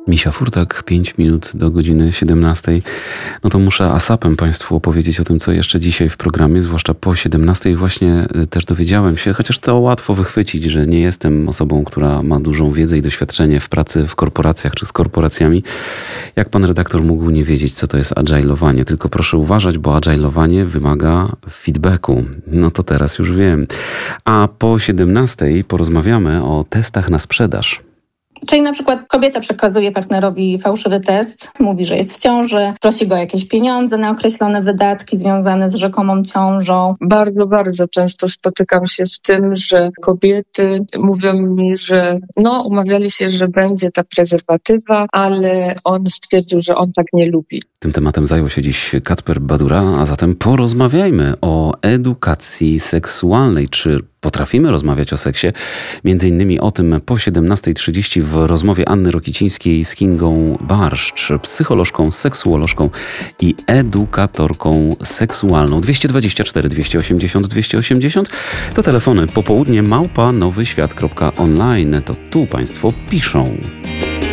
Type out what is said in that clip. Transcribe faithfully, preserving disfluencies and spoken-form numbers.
Misia Furtak, pięć minut do godziny siedemnastej. No to muszę asapem Państwu opowiedzieć o tym, co jeszcze dzisiaj w programie, zwłaszcza po siedemnastej. Właśnie też dowiedziałem się, chociaż to łatwo wychwycić, że nie jestem osobą, która ma dużą wiedzę i doświadczenie w pracy w korporacjach czy z korporacjami. Jak pan redaktor mógł nie wiedzieć, co to jest agile'owanie? Tylko proszę uważać, bo agile'owanie wymaga feedbacku. No to teraz już wiem. A po siedemnastej porozmawiamy o testach na sprzedaż. Czyli na przykład kobieta przekazuje partnerowi fałszywy test, mówi, że jest w ciąży, prosi go o jakieś pieniądze na określone wydatki związane z rzekomą ciążą. Bardzo, bardzo często spotykam się z tym, że kobiety mówią mi, że no umawiali się, że będzie ta prezerwatywa, ale on stwierdził, że on tak nie lubi. Tym tematem zajął się dziś Kacper Badura, a zatem porozmawiajmy o edukacji seksualnej. Czy potrafimy rozmawiać o seksie? Między innymi o tym po siedemnastej trzydzieści w rozmowie Anny Rokicińskiej z Kingą Barszcz, psycholożką, seksuolożką i edukatorką seksualną. dwieście dwadzieścia cztery dwieście osiemdziesiąt dwieście osiemdziesiąt to telefony popołudnie małpa nowy świat kropka online. To tu Państwo piszą.